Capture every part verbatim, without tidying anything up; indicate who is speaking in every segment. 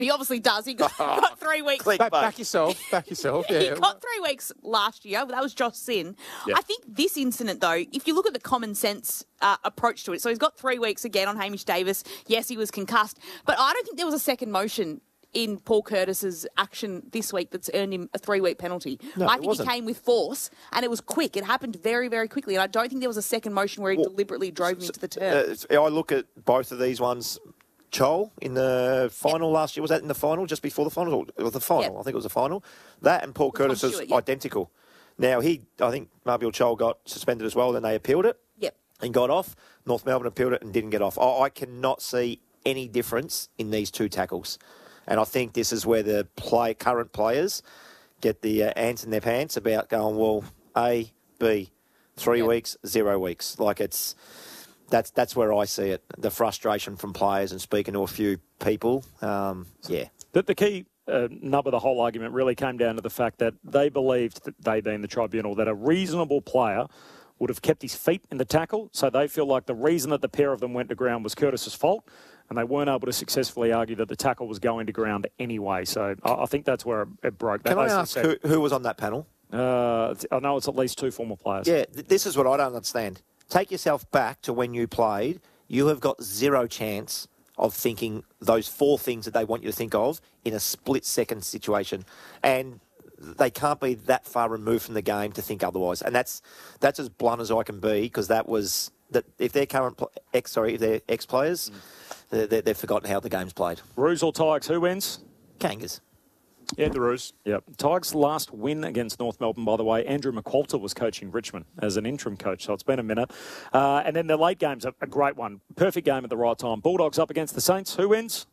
Speaker 1: He obviously does. He got, got three weeks.
Speaker 2: Back, back yourself. Back yourself. Yeah.
Speaker 1: He got three weeks last year. That was Josh Sinn.
Speaker 2: Yep.
Speaker 1: I think this incident, though, if you look at the common sense uh, approach to it, so he's got three weeks again on Hamish Davis. Yes, he was concussed. But I don't think there was a second motion in Paul Curtis's action this week that's earned him a three-week penalty.
Speaker 2: No,
Speaker 1: I
Speaker 2: it
Speaker 1: think
Speaker 2: wasn't.
Speaker 1: he came with force, and it was quick. It happened very, very quickly, and I don't think there was a second motion where he
Speaker 3: Well,
Speaker 1: deliberately drove him into the turn.
Speaker 3: Uh, I look at both of these ones. Chol in the final yep. last year. Was that in the final, just before the final? It was the final. Yep. I think it was the final. That and Paul Curtis is yep. identical. Now, he, I think Marbiel Chol got suspended as well, then they appealed it
Speaker 1: yep.
Speaker 3: and got off. North Melbourne appealed it and didn't get off. I, I cannot see any difference in these two tackles. And I think this is where the play current players get the uh, ants in their pants about going, well, A, B, three yep. weeks, zero weeks. Like it's... That's that's where I see it, the frustration from players and speaking to a few people. Um, yeah.
Speaker 4: The, the key uh, nub of the whole argument really came down to the fact that they believed, that they being the tribunal, that a reasonable player would have kept his feet in the tackle. So they feel like the reason that the pair of them went to ground was Curtis's fault, and they weren't able to successfully argue that the tackle was going to ground anyway. So I, I think that's where it broke.
Speaker 3: Can I ask who, who was on that panel?
Speaker 4: Uh, I know it's at least two former players.
Speaker 3: Yeah, th- this is what I don't understand. Take yourself back to when you played. You have got zero chance of thinking those four things that they want you to think of in a split-second situation. And they can't be that far removed from the game to think otherwise. And that's that's as blunt as I can be, because that was... that if they're current pl- ex, sorry, if they're ex-players, mm. they, they've forgotten how the game's played.
Speaker 4: Roos or Tigers, who wins?
Speaker 3: Kangas.
Speaker 2: Yeah, the Roos.
Speaker 4: Yep. Tigers' last win against North Melbourne, by the way, Andrew McQualter was coaching Richmond as an interim coach, so it's been a minute. Uh, and then the late game's a, a great one. Perfect game at the right time. Bulldogs up against the Saints. Who wins?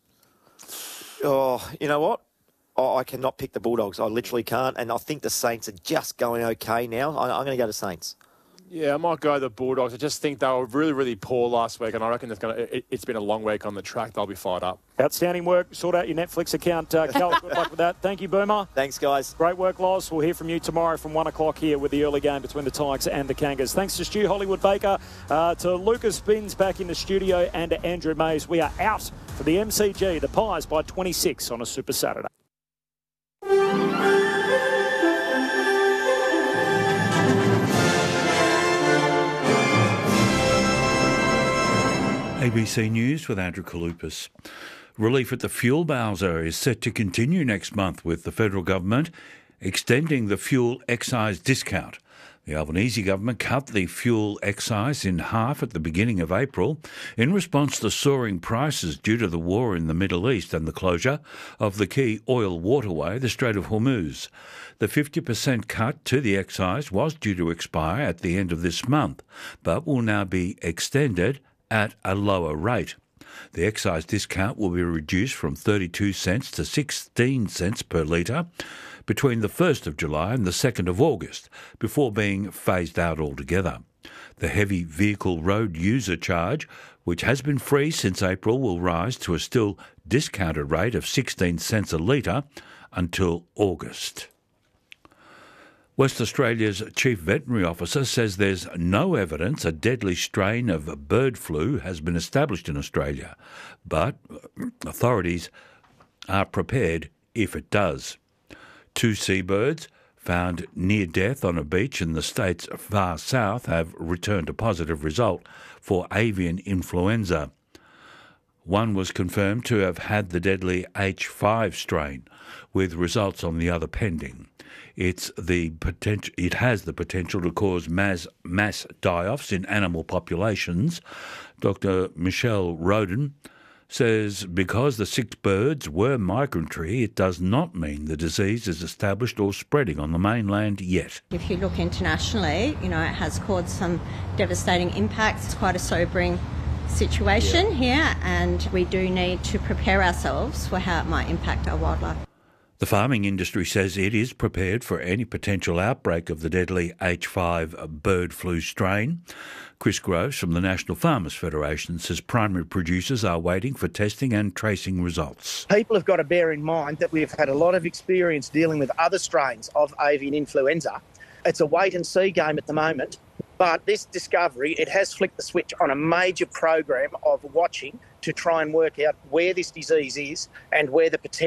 Speaker 3: Oh, you know what? Oh, I cannot pick the Bulldogs. I literally can't. And I think the Saints are just going okay now. I, I'm going to go to Saints.
Speaker 2: Yeah, I might go the Bulldogs. I just think they were really, really poor last week, and I reckon it's, gonna, it, it's been a long week on the track. They'll be fired up.
Speaker 4: Outstanding work. Sort out your Netflix account, uh, Cal. Good luck with that. Thank you, Boomer.
Speaker 3: Thanks, guys.
Speaker 4: Great work, Loz. We'll hear from you tomorrow from one o'clock here with the early game between the Tigers and the Kangas. Thanks to Stu Hollywood-Baker, uh, to Lucas Binns back in the studio, and to Andrew Mays. We are out for the M C G, the Pies by twenty-six on a Super Saturday.
Speaker 5: A B C News with Andrew Kalupas. Relief at the fuel bowser is set to continue next month, with the federal government extending the fuel excise discount. The Albanese government cut the fuel excise in half at the beginning of April in response to soaring prices due to the war in the Middle East and the closure of the key oil waterway, the Strait of Hormuz. The fifty percent cut to the excise was due to expire at the end of this month, but will now be extended at a lower rate. The excise discount will be reduced from thirty-two cents to sixteen cents per litre between the first of July and the second of August, before being phased out altogether. The heavy vehicle road user charge, which has been free since April, will rise to a still discounted rate of sixteen cents a litre until August. West Australia's Chief Veterinary Officer says there's no evidence a deadly strain of bird flu has been established in Australia, but authorities are prepared if it does. Two seabirds found near death on a beach in the state's far south have returned a positive result for avian influenza. One was confirmed to have had the deadly H five strain, with results on the other pending. It's the potential. It has the potential to cause mass mass die-offs in animal populations. Doctor Michelle Roden says because the sick birds were migratory, it does not mean the disease is established or spreading on the mainland yet.
Speaker 6: If you look internationally, you know, it has caused some devastating impacts. It's quite a sobering situation yeah. here, and we do need to prepare ourselves for how it might impact our wildlife.
Speaker 5: The farming industry says it is prepared for any potential outbreak of the deadly H five bird flu strain. Chris Groves from the National Farmers Federation says primary producers are waiting for testing and tracing results.
Speaker 7: People have got to bear in mind that we've had a lot of experience dealing with other strains of avian influenza. It's a wait-and-see game at the moment, but this discovery, it has flicked the switch on a major program of watching to try and work out where this disease is and where the potential